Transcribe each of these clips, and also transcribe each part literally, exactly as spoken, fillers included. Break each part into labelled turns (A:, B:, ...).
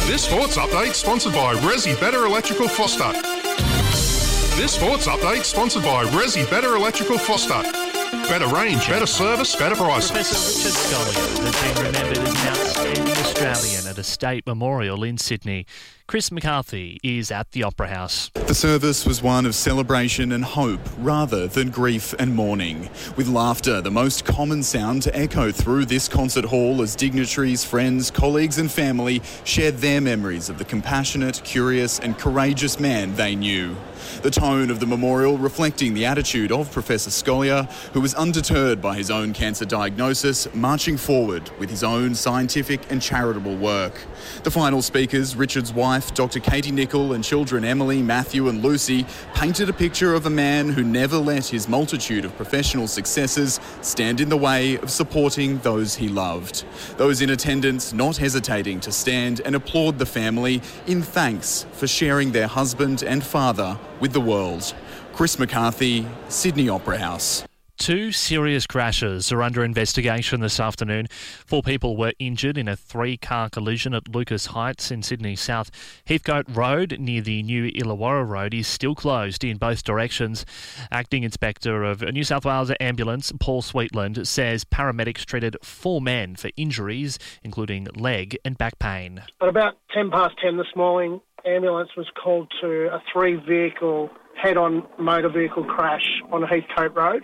A: This Sports Update sponsored by Resi Better Electrical Foster. This Sports Update sponsored by Resi Better Electrical Foster. Better range, better service, better prices.
B: Professor Richard Scolyer has been remembered as an outstanding Australian at a state memorial in Sydney. Chris McCarthy is at the Opera House.
C: The service was one of celebration and hope rather than grief and mourning, with laughter the most common sound to echo through this concert hall as dignitaries, friends, colleagues and family shared their memories of the compassionate, curious and courageous man they knew. The tone of the memorial reflecting the attitude of Professor Scolyer, who was undeterred by his own cancer diagnosis, marching forward with his own scientific and charitable work. The final speakers, Richard's wife, Doctor Katie Nichol, and children Emily, Matthew and Lucy, painted a picture of a man who never let his multitude of professional successes stand in the way of supporting those he loved. Those in attendance not hesitating to stand and applaud the family in thanks for sharing their husband and father with the world. Chris McCarthy, Sydney Opera House.
B: Two serious crashes are under investigation this afternoon. Four people were injured in a three-car collision at Lucas Heights in Sydney South. Heathcote Road near the new Illawarra Road is still closed in both directions. Acting Inspector of New South Wales Ambulance, Paul Sweetland, says paramedics treated four men for injuries, including leg and back pain.
D: At about ten past ten this morning, ambulance was called to a three-vehicle head-on motor vehicle crash on Heathcote Road.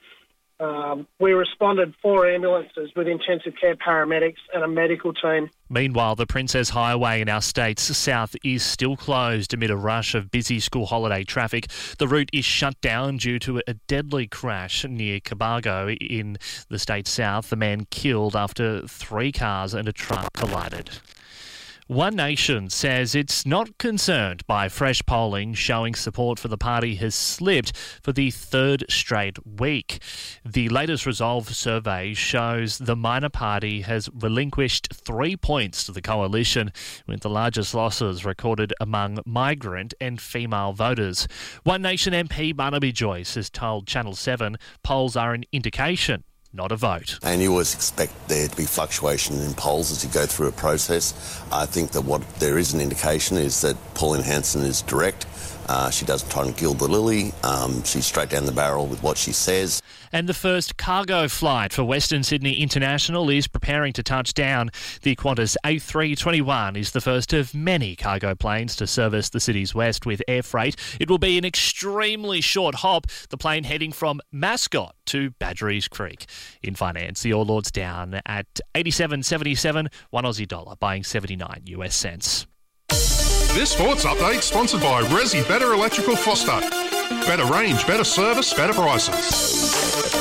D: Um, we responded four ambulances with intensive care paramedics and a medical team.
B: Meanwhile, the Princess Highway in our state's south is still closed amid a rush of busy school holiday traffic. The route is shut down due to a deadly crash near Cobargo in the state's south. The man killed after three cars and a truck collided. One Nation says it's not concerned by fresh polling showing support for the party has slipped for the third straight week. The latest Resolve survey shows the minor party has relinquished three points to the coalition, with the largest losses recorded among migrant and female voters. One Nation M P Barnaby Joyce has told Channel seven polls are an indication, not a vote.
E: And you always expect there to be fluctuation in polls as you go through a process. I think that what there is an indication is that Pauline Hanson is direct. Uh, she doesn't try and gild the lily. Um, she's straight down the barrel with what she says.
B: And the first cargo flight for Western Sydney International is preparing to touch down. The Qantas A three twenty-one is the first of many cargo planes to service the city's west with air freight. It will be an extremely short hop, the plane heading from Mascot to Badgerys Creek. In finance, the All Lords down at eighty-seven seventy-seven, one Aussie dollar, buying seventy-nine US cents.
A: This Sports Update sponsored by Resi Better Electrical Foster. Better range, better service, better prices.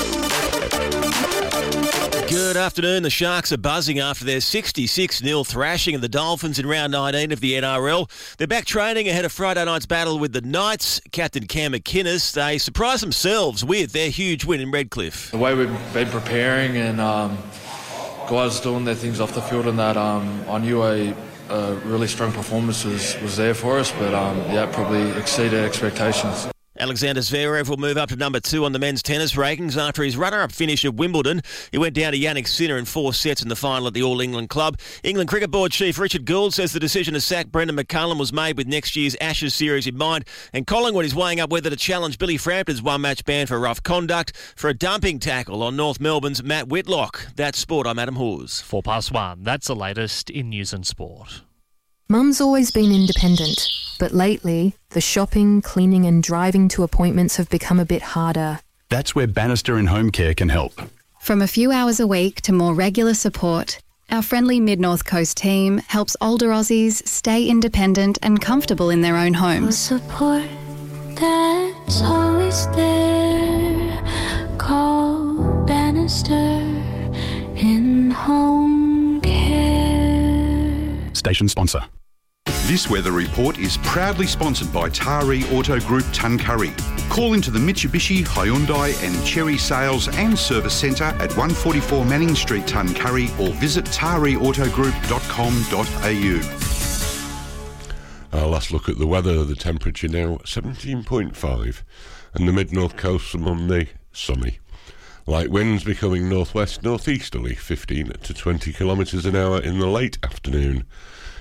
F: Good afternoon. The Sharks are buzzing after their sixty-six nil thrashing of the Dolphins in round nineteen of the N R L. They're back training ahead of Friday night's battle with the Knights. Captain Cam McInnes, they surprised themselves with their huge win in Redcliffe.
G: The way we've been preparing and um, guys doing their things off the field and that, um, I knew a, a really strong performance was, was there for us, but um, yeah, probably exceeded expectations.
F: Alexander Zverev will move up to number two on the men's tennis rankings after his runner-up finish at Wimbledon. He went down to Yannick Sinner in four sets in the final at the All-England Club. England Cricket Board Chief Richard Gould says the decision to sack Brendan McCullum was made with next year's Ashes series in mind, and Collingwood is weighing up whether to challenge Billy Frampton's one-match ban for rough conduct for a dumping tackle on North Melbourne's Matt Whitlock. That's Sport. I'm Adam Hawes.
B: Four past one. That's the latest in news and sport.
H: Mum's always been independent, but lately, the shopping, cleaning and driving to appointments have become a bit harder.
I: That's where Bannister and Home Care can help.
J: From a few hours a week to more regular support, our friendly Mid-North Coast team helps older Aussies stay independent and comfortable in their own homes.
K: Support that's always there. Call Bannister in Home Care.
I: Station sponsor.
L: This weather report is proudly sponsored by Taree Auto Group Tuncurry. Call into the Mitsubishi, Hyundai and Chery Sales and Service Centre at one forty-four Manning Street, Tuncurry, or visit taree auto group dot com dot a u.
M: Our last look at the weather, the temperature now seventeen point five and the mid-north coast on Monday, sunny. Light winds becoming northwest northeasterly, fifteen to twenty kilometres an hour in the late afternoon.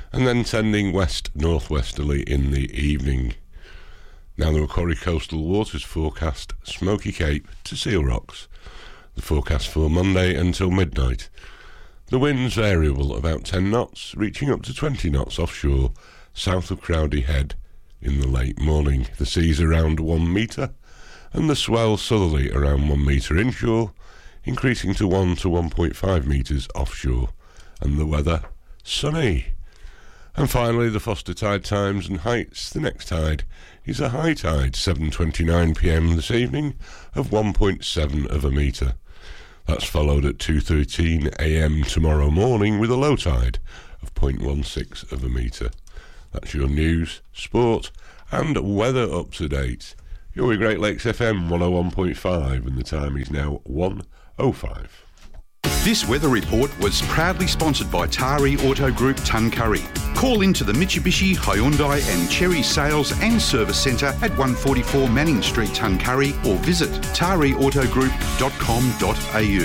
M: and then tending west-northwesterly in the evening. Now the Macquarie Coastal Waters forecast Smoky Cape to Seal Rocks. The forecast for Monday until midnight. The winds variable about ten knots, reaching up to twenty knots offshore, south of Crowdy Head in the late morning. The seas around one metre, and the swell southerly around one metre inshore, increasing to one to one point five metres offshore. And the weather, sunny. And finally, the Foster tide times and heights. The next tide is a high tide, seven twenty-nine p m this evening, of one point seven of a metre. That's followed at two thirteen a m tomorrow morning with a low tide of zero point one six of a metre. That's your news, sport and weather up to date. You're with Great Lakes F M one oh one point five and the time is now one oh five.
L: This weather report was proudly sponsored by Tari Auto Group Tuncurry. Call into the Mitsubishi, Hyundai and Cherry Sales and Service Centre at one forty-four Manning Street, Tuncurry, or visit tari auto group dot com dot a u.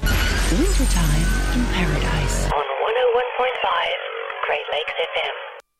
N: Wintertime in Paradise on one oh one point five Great Lakes F M.